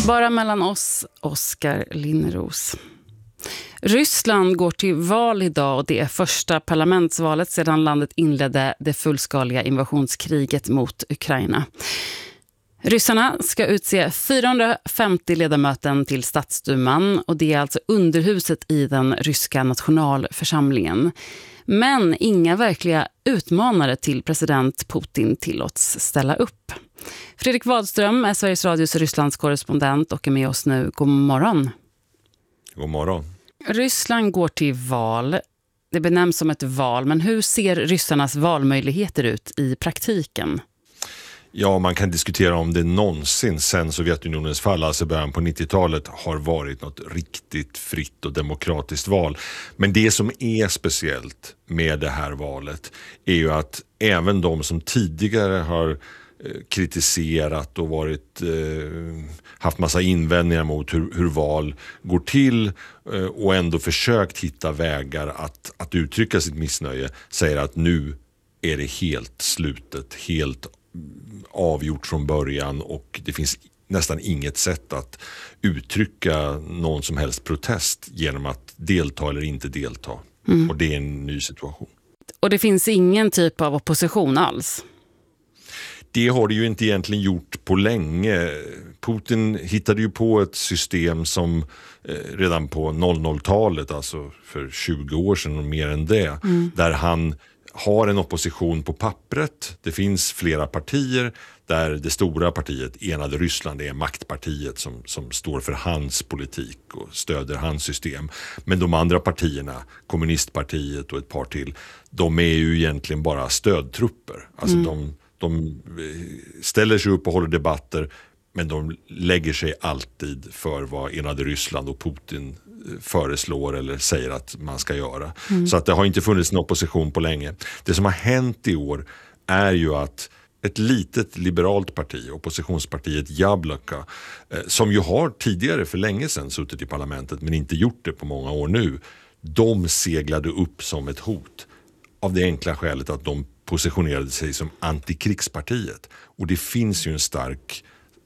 Bara mellan oss, Oskar Linnros. Ryssland går till val idag och det är första parlamentsvalet sedan landet inledde det fullskaliga invasionskriget mot Ukraina. Ryssarna ska utse 450 ledamöter till statsduman och det är alltså underhuset i den ryska nationalförsamlingen. Men inga verkliga utmanare till president Putin tillåts ställa upp. Fredrik Wadström är Sveriges Radios Rysslands korrespondent och är med oss nu. God morgon. God morgon. Ryssland går till val. Det benämns som ett val, men hur ser ryssarnas valmöjligheter ut i praktiken? Ja, man kan diskutera om det någonsin sedan Sovjetunionens fall, alltså början på 90-talet, har varit något riktigt fritt och demokratiskt val. Men det som är speciellt med det här valet är ju att även de som tidigare har kritiserat och haft massa invändningar mot hur val går till och ändå försökt hitta vägar att uttrycka sitt missnöje, säger att nu är det helt slutet, helt avgjort från början och det finns nästan inget sätt att uttrycka någon som helst protest genom att delta eller inte delta. Och det är en ny situation. Och det finns ingen typ av opposition alls? Det har det ju inte egentligen gjort på länge. Putin hittade ju på ett system som redan på 00-talet, alltså för 20 år sedan och mer än det, där han har en opposition på pappret. Det finns flera partier där det stora partiet, Enade Ryssland, är maktpartiet som står för hans politik och stöder hans system. Men de andra partierna, kommunistpartiet och ett par till, de är ju egentligen bara stödtrupper. Alltså de ställer sig upp och håller debatter, men de lägger sig alltid för vad Enade Ryssland och Putin föreslår eller säger att man ska göra. Så att det har inte funnits en opposition på länge. Det som har hänt i år är ju att ett litet liberalt parti, oppositionspartiet Jabloko, som ju har tidigare för länge sedan suttit i parlamentet men inte gjort det på många år nu, de seglade upp som ett hot av det enkla skälet att de positionerade sig som antikrigspartiet. Och det finns ju en stark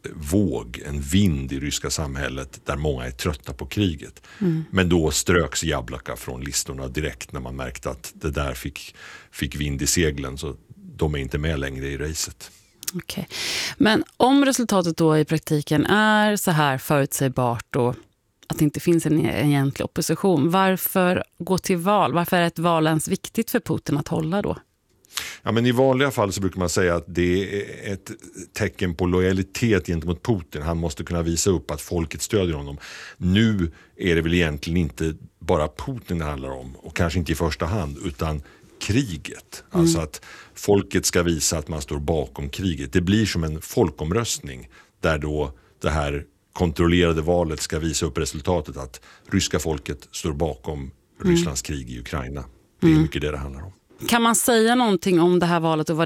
våg, en vind i ryska samhället där många är trötta på kriget. Men då ströks Jabloko från listorna direkt när man märkte att det där fick vind i seglen, så de är inte med längre i racet. Okej. Men om resultatet då i praktiken är så här förutsägbart och att det inte finns en egentlig opposition, varför gå till val? Varför är ett val ens viktigt för Putin att hålla då? Ja, men i vanliga fall så brukar man säga att det är ett tecken på lojalitet gentemot Putin. Han måste kunna visa upp att folket stödjer honom. Nu är det väl egentligen inte bara Putin det handlar om, och kanske inte i första hand, utan kriget. Alltså att folket ska visa att man står bakom kriget. Det blir som en folkomröstning där då det här kontrollerade valet ska visa upp resultatet att ryska folket står bakom Rysslands krig i Ukraina. Det är mycket det handlar om. Kan man säga någonting om det här valet och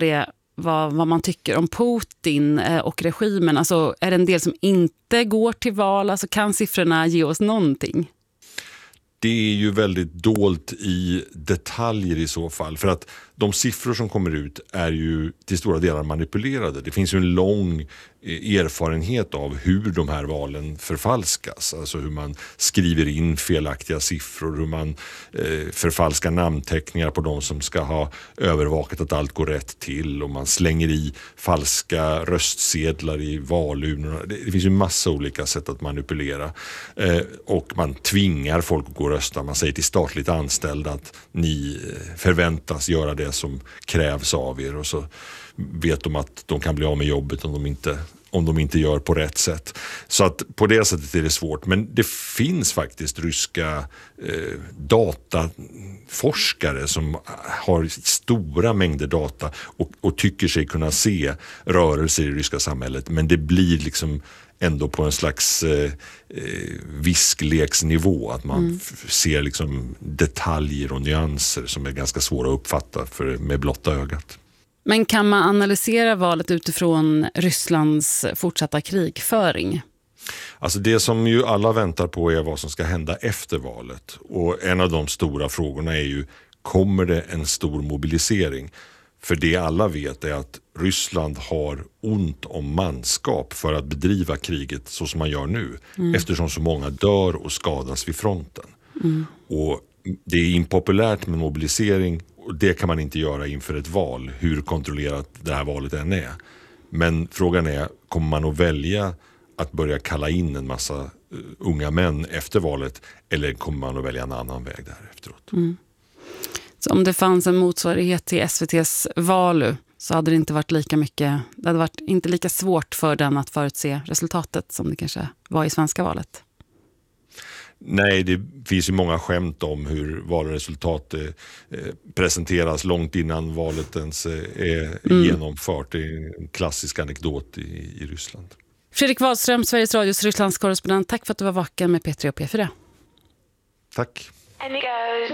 vad man tycker om Putin och regimen? Alltså, är det en del som inte går till val? Alltså, kan siffrorna ge oss någonting? Det är ju väldigt dolt i detaljer i så fall. För att de siffror som kommer ut är ju till stora delar manipulerade. Det finns ju en lång erfarenhet av hur de här valen förfalskas. Alltså hur man skriver in felaktiga siffror, hur man förfalskar namnteckningar på de som ska ha övervakat att allt går rätt till, och man slänger i falska röstsedlar i valurnorna. Det finns ju massa olika sätt att manipulera. Och man tvingar folk att gå och rösta. Man säger till statligt anställda att ni förväntas göra det som krävs av er, och så vet de att de kan bli av med jobbet om de inte gör på rätt sätt. Så att på det sättet är det svårt. Men det finns faktiskt ryska dataforskare som har stora mängder data och tycker sig kunna se rörelser i det ryska samhället. Men det blir liksom ändå på en slags viskleksnivå, att man ser liksom detaljer och nyanser som är ganska svåra att uppfatta med blotta ögat. Men kan man analysera valet utifrån Rysslands fortsatta krigföring? Alltså det som ju alla väntar på är vad som ska hända efter valet. Och en av de stora frågorna är ju, kommer det en stor mobilisering? För det alla vet är att Ryssland har ont om manskap för att bedriva kriget så som man gör nu. Eftersom så många dör och skadas vid fronten. Och det är impopulärt med mobilisering och det kan man inte göra inför ett val, hur kontrollerat det här valet än är. Men frågan är, kommer man att välja att börja kalla in en massa unga män efter valet, eller kommer man att välja en annan väg där efteråt? Så om det fanns en motsvarighet till SVT:s Valu så hade det inte varit lika mycket, det hade varit inte lika svårt för den att förutse resultatet som det kanske var i svenska valet. Nej, det finns ju många skämt om hur valresultatet presenteras långt innan valet ens är genomfört. Det är en klassisk anekdot i Ryssland. Fredrik Wahlström, Sveriges Radios Rysslandskorrespondent. Tack för att du var vaken med P3 och P4. Tack.